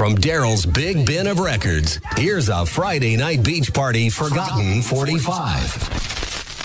From Daryl's Big Bin of Records, here's a Friday night beach party forgotten 45.